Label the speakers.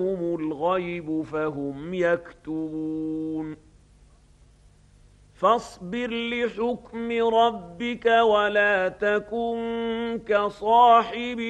Speaker 1: الغيب فهم يكتبون فاصبر لحكم ربك ولا تكن كصاحب